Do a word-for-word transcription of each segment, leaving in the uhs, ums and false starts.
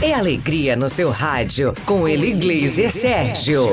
é alegria no seu rádio com Eli Glazer Sérgio.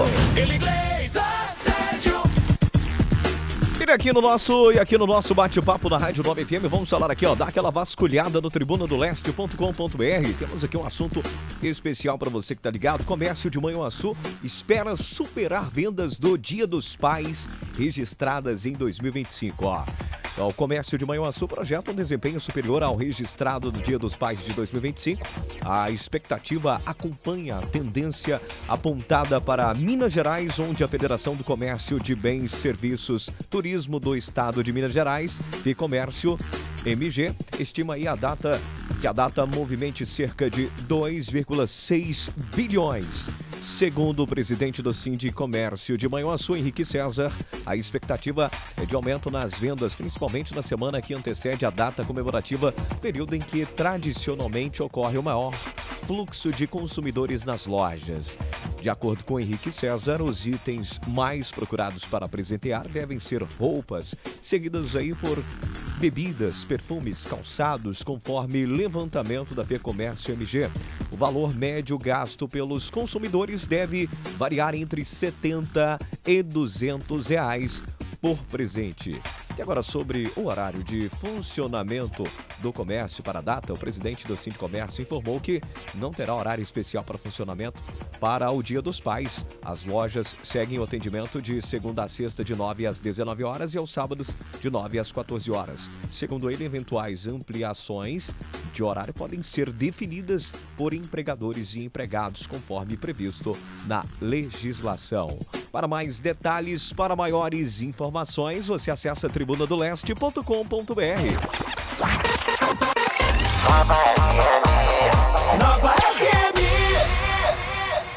E aqui no nosso, e aqui no nosso bate-papo na Rádio nove F M, vamos falar aqui, ó, dá aquela vasculhada no tribuna do leste ponto com ponto b r. Temos aqui um assunto especial para você que tá ligado. Comércio de Manhuaçu espera superar vendas do Dia dos Pais registradas em dois mil e vinte e cinco, ó. Então, o Comércio de Manhuaçu projeta um desempenho superior ao registrado do Dia dos Pais de dois mil e vinte e cinco. A expectativa acompanha a tendência apontada para Minas Gerais, onde a Federação do Comércio de Bens, Serviços, Turismo do Estado de Minas Gerais, Ficomércio, M G, estima aí a data, que a data movimente cerca de dois vírgula seis bilhões. Segundo o presidente do Sindicomércio de Manhuaçu, Henrique César, a expectativa é de aumento nas vendas, principalmente na semana que antecede a data comemorativa, período em que tradicionalmente ocorre o maior fluxo de consumidores nas lojas. De acordo com Henrique César, os itens mais procurados para presentear devem ser roupas, seguidas aí por bebidas, perfumes, calçados, conforme levantamento da Ficomércio M G. O valor médio gasto pelos consumidores deve variar entre setenta e duzentos reais por presente. E agora sobre o horário de funcionamento do comércio para a data, o presidente do Sindicomércio informou que não terá horário especial para funcionamento para o Dia dos Pais. As lojas seguem o atendimento de segunda a sexta de nove às dezenove horas e aos sábados de nove às quatorze horas. Segundo ele, eventuais ampliações de horário podem ser definidas por empregadores e empregados conforme previsto na legislação. Para mais detalhes, para maiores informações, você acessa tribuna do leste ponto com ponto b r.